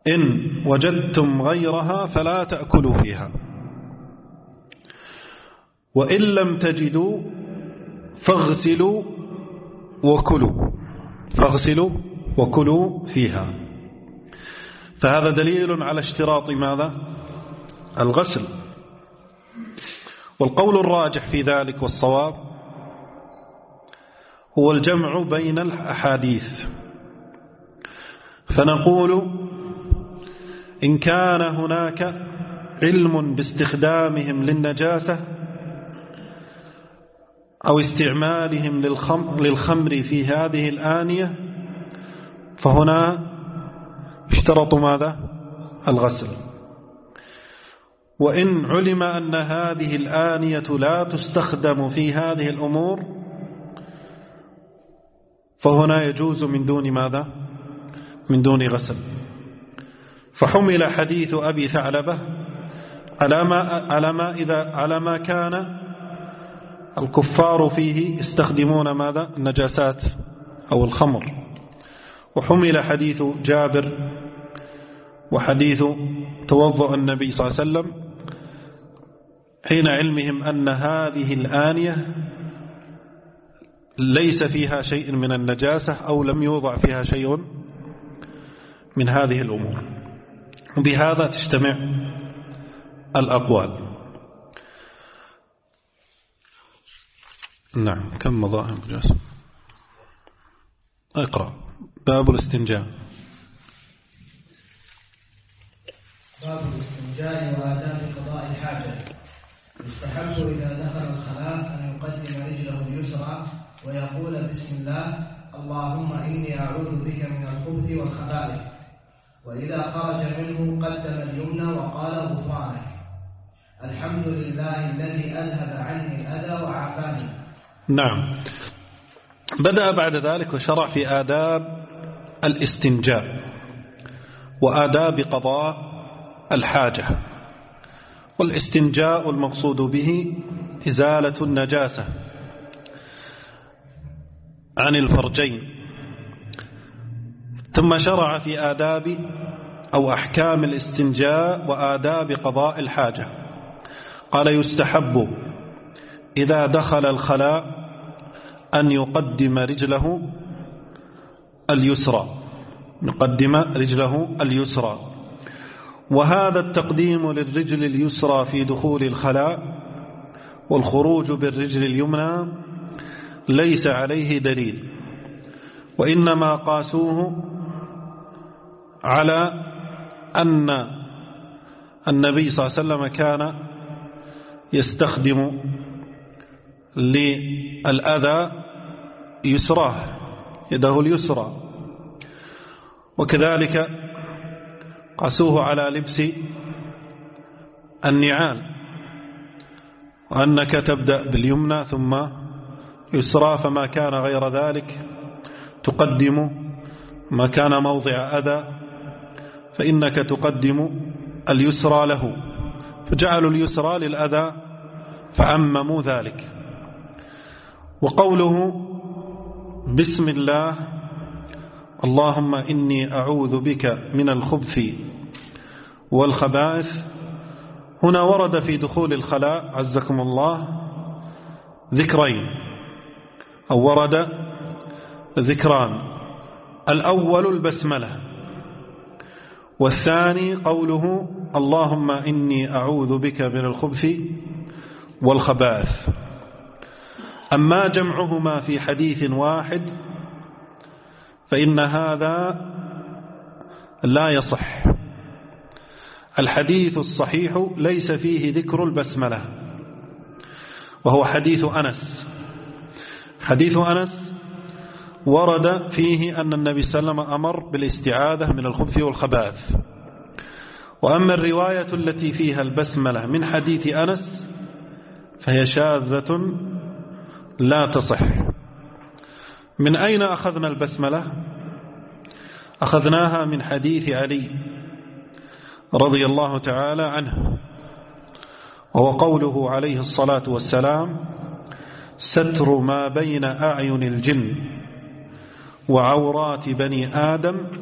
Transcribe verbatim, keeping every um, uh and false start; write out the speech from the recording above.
إن وجدتم غيرها فلا تأكلوا فيها، وإن لم تجدوا فاغسلوا وكلوا فاغسلوا وكلوا فيها. فهذا دليل على اشتراط ماذا؟ الغسل. والقول الراجح في ذلك والصواب هو الجمع بين الأحاديث، فنقول إن كان هناك علم باستخدامهم للنجاسة أو استعمالهم للخمر في هذه الآنية فهنا اشترطوا ماذا؟ الغسل. وإن علم أن هذه الآنية لا تستخدم في هذه الأمور فهنا يجوز من دون ماذا؟ من دون غسل. فحمل حديث أبي ثعلبة على ما, على ما, إذا على ما كان الكفار فيه يستخدمون ماذا؟ النجاسات أو الخمر. وحمل حديث جابر وحديث توضأ النبي صلى الله عليه وسلم حين علمهم أن هذه الآنية ليس فيها شيء من النجاسة أو لم يوضع فيها شيء من هذه الأمور. وبهذا تجتمع الأقوال. نعم. كم مضاهم جاسم؟ اقرأ. باب الاستنجاء. باب الاستنجاء وآداب قضاء الحاجة. يستحب إذا دخل الخلاء أن يقدم رجله اليسرى ويقول بسم الله اللهم إني أعوذ بك من الخبث والخبائث، وإذا خرج منه قدم اليمنى وقال غفرانك الحمد لله الذي أذهب عني الأذى وعافاني. نعم. بدأ بعد ذلك وشرع في آداب الاستنجاء وآداب قضاء الحاجة. والاستنجاء المقصود به إزالة النجاسة عن الفرجين. ثم شرع في آداب أو أحكام الاستنجاء وآداب قضاء الحاجة. قال يستحب إذا دخل الخلاء أن يقدم رجله اليسرى يقدم رجله اليسرى وهذا التقديم للرجل اليسرى في دخول الخلاء والخروج بالرجل اليمنى ليس عليه دليل، وإنما قاسوه على أن النبي صلى الله عليه وسلم كان يستخدم للأذى يسراه يده اليسرى، وكذلك قاسوه على لبس النعال وأنك تبدأ باليمنى ثم يسرى، فما كان غير ذلك تقدم ما كان موضع أذى فإنك تقدم اليسرى له، فجعلوا اليسرى للأذى فعمموا ذلك. وقوله بسم الله اللهم إني أعوذ بك من الخبث والخبائث هنا ورد في دخول الخلاء عزكم الله ذكرين أو ورد ذكران، الأول البسملة والثاني قوله اللهم إني أعوذ بك من الخبث والخبائث. أما جمعهما في حديث واحد فإن هذا لا يصح. الحديث الصحيح ليس فيه ذكر البسملة وهو حديث أنس. حديث أنس ورد فيه أن النبي صلى الله عليه وسلم أمر بالاستعاذة من الخبث والخبائث. وأما الرواية التي فيها البسملة من حديث أنس فهي شاذة لا تصح. من أين أخذنا البسملة؟ أخذناها من حديث علي رضي الله تعالى عنه، وهو قوله عليه الصلاة والسلام ستر ما بين أعين الجن وعورات بني آدم